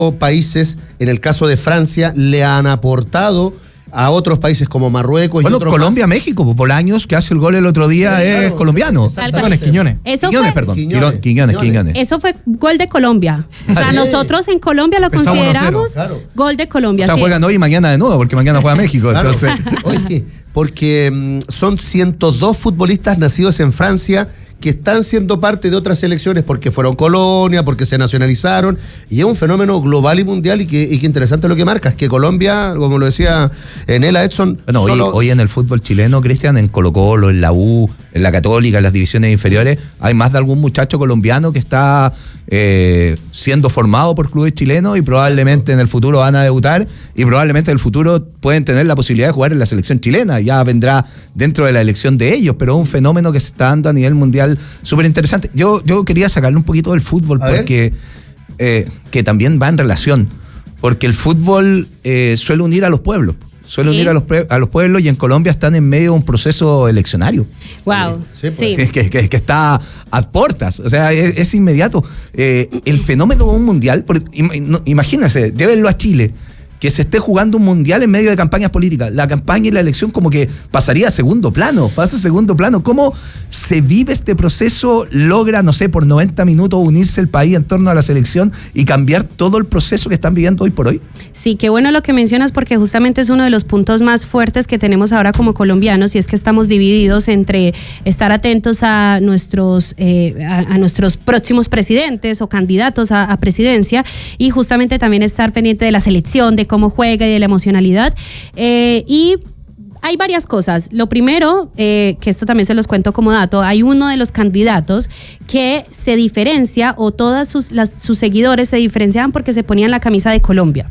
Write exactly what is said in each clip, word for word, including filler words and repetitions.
países, en el caso de Francia, le han aportado a otros países como Marruecos bueno, y otros Colombia, más. México, Bolaños, que hace el gol el otro día, sí, es claro, colombiano. Quiñones, Quiñones. Eso Quiñones, fue, perdón. Quiñones, Quiñones, Quiñones. Eso fue gol de Colombia. O sea, sí. nosotros en Colombia lo Empezamos consideramos claro. gol de Colombia. O sea, sí. juegan hoy y mañana de nuevo, porque mañana juega México. Claro. Entonces, oye, porque mmm, son ciento dos futbolistas nacidos en Francia que están siendo parte de otras selecciones porque fueron colonia, porque se nacionalizaron, y es un fenómeno global y mundial, y que, y que interesante lo que marcas, que Colombia, como lo decía Nela Edson... Bueno, solo... hoy, hoy en el fútbol chileno, Cristian, en Colo-Colo, en la U, en la Católica, en las divisiones inferiores, hay más de algún muchacho colombiano que está eh, siendo formado por clubes chilenos y probablemente en el futuro van a debutar y probablemente en el futuro pueden tener la posibilidad de jugar en la selección chilena. Ya vendrá dentro de la elección de ellos, pero es un fenómeno que se está dando a nivel mundial súper interesante. Yo, yo quería sacarle un poquito del fútbol a porque eh, que también va en relación, porque el fútbol eh, suele unir a los pueblos. Suele ¿Sí? unir a los, a los pueblos y en Colombia están en medio de un proceso eleccionario. Wow. Sí, pues. Sí. Que, que, que está a puertas, o sea, es, es inmediato. Eh, el fenómeno de un mundial, porque, im, imagínense, llévenlo a Chile, que se esté jugando un mundial en medio de campañas políticas. La campaña y la elección como que pasaría a segundo plano, pasa a segundo plano. ¿Cómo se vive este proceso? Logra, no sé, por noventa minutos unirse el país en torno a la selección y cambiar todo el proceso que están viviendo hoy por hoy. Sí, qué bueno lo que mencionas, porque justamente es uno de los puntos más fuertes que tenemos ahora como colombianos, y es que estamos divididos entre estar atentos a nuestros eh, a, a nuestros próximos presidentes o candidatos a, a presidencia, y justamente también estar pendiente de la selección, de cómo juega y de la emocionalidad. Eh, y hay varias cosas. Lo primero, eh, que esto también se los cuento como dato, hay uno de los candidatos que se diferencia, o todos sus, las, sus seguidores se diferenciaban porque se ponían la camisa de Colombia.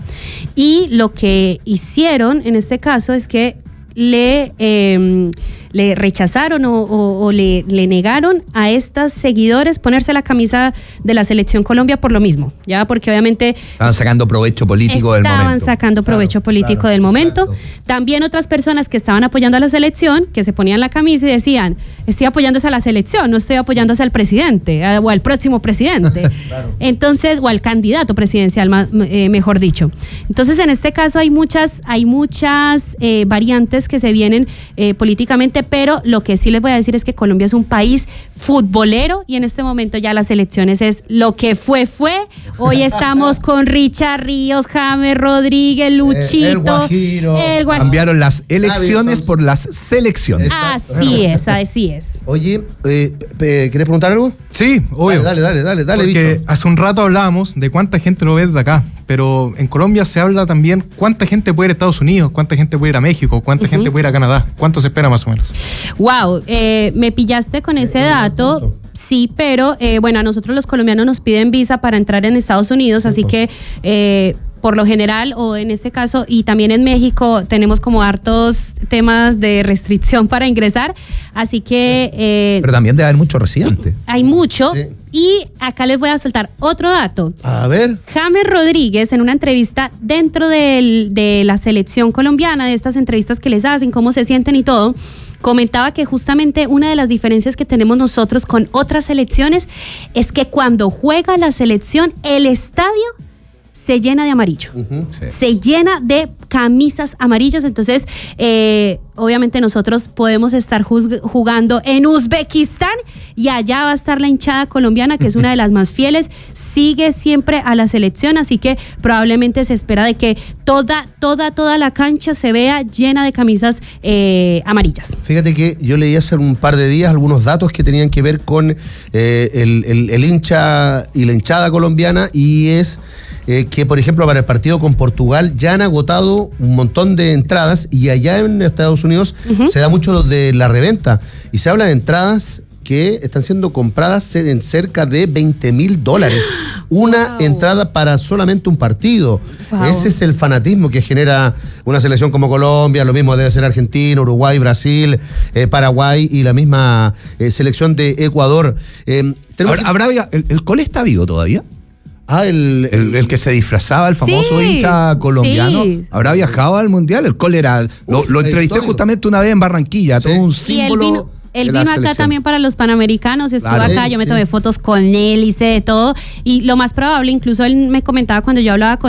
Y lo que hicieron en este caso es que le... Eh, le rechazaron o, o, o le, le negaron a estos seguidores ponerse la camisa de la Selección Colombia por lo mismo, ya, porque obviamente estaban sacando provecho político del momento. Estaban sacando provecho claro, político claro, del momento. Exacto. También otras personas que estaban apoyando a la selección, que se ponían la camisa y decían, estoy apoyándose a la selección, no estoy apoyándose al presidente o al próximo presidente. Claro. Entonces, o al candidato presidencial, más, eh, mejor dicho. Entonces, en este caso hay muchas, hay muchas eh, variantes que se vienen eh, políticamente, pero lo que sí les voy a decir es que Colombia es un país futbolero, y en este momento ya las elecciones es lo que fue, fue. Hoy estamos con Richard Ríos, James Rodríguez, Luchito. El Guajiro. El Guajiro. Cambiaron las elecciones por las selecciones. Exacto. Así es, así es. Oye, eh, ¿querés preguntar algo? Sí, obvio. Dale, dale, dale, dale, Porque bicho. hace un rato hablábamos de cuánta gente lo ve desde acá, pero en Colombia se habla también cuánta gente puede ir a Estados Unidos, cuánta gente puede ir a México, cuánta uh-huh. gente puede ir a Canadá. ¿Cuánto se espera más o menos? Wow, eh, me pillaste con ese dato. Sí, pero eh, bueno, a nosotros los colombianos nos piden visa para entrar en Estados Unidos, así que eh, por lo general, o en este caso, y también en México, tenemos como hartos temas de restricción para ingresar, así que... Eh, pero también debe haber mucho residente. Hay mucho, sí. Y acá les voy a soltar otro dato. A ver. James Rodríguez, en una entrevista dentro del, de la selección colombiana, de estas entrevistas que les hacen, cómo se sienten y todo, comentaba que justamente una de las diferencias que tenemos nosotros con otras selecciones es que cuando juega la selección, el estadio se llena de amarillo, uh-huh. sí. se llena de camisas amarillas. Entonces, eh, obviamente nosotros podemos estar juzg- jugando en Uzbekistán y allá va a estar la hinchada colombiana, que es una de las más fieles, sigue siempre a la selección, así que probablemente se espera de que toda, toda, toda la cancha se vea llena de camisas eh, amarillas. Fíjate que yo leí hace un par de días algunos datos que tenían que ver con eh, el, el, el hincha y la hinchada colombiana, y es eh, que, por ejemplo, para el partido con Portugal ya han agotado un montón de entradas, y allá en Estados Unidos uh-huh. se da mucho de la reventa, y se habla de entradas que están siendo compradas en cerca de veinte mil dólares. Una wow. entrada para solamente un partido. Wow. Ese es el fanatismo que genera una selección como Colombia. Lo mismo debe ser Argentina, Uruguay, Brasil, eh, Paraguay y la misma eh, selección de Ecuador. Eh, ¿Habrá, habrá, el, ¿El Cole está vivo todavía? Ah, el, el, el que se disfrazaba, el famoso sí, hincha colombiano, sí. ¿habrá viajado al Mundial? El Cole era, lo, Uf, lo entrevisté historia. justamente una vez en Barranquilla, sí. todo un símbolo. él de la vino acá selección. también para los Panamericanos, estuvo Claro, acá, sí, yo me sí. tomé fotos con él, hice de todo, y lo más probable, incluso él me comentaba cuando yo hablaba con